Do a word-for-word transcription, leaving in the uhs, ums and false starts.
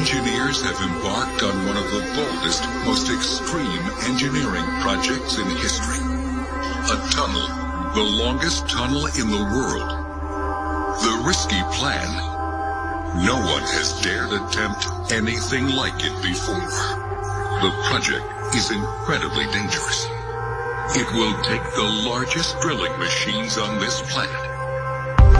engineers have embarked on one of the boldest, most extreme engineering projects in history. A tunnel, the longest tunnel in the world. The risky plan. No one has dared attempt anything like it before. The project is incredibly dangerous. It will take the largest drilling machines on this planet